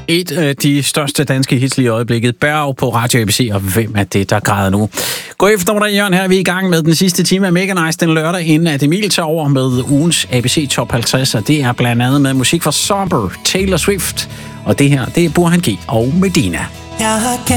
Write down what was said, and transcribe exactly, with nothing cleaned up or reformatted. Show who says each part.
Speaker 1: Et af de største danske hits lige i øjeblikket. Berg på Radio A B C, og hvem er det, der græder nu? God eftermiddag, Jørgen. Her er vi i gang med den sidste time af Mega Nice den lørdag, inden at Emil tager over med ugens A B C Top halvtreds, og det er blandt andet med musik fra Somber, Taylor Swift, og det her, det er Burhan G og Medina.
Speaker 2: Jeg har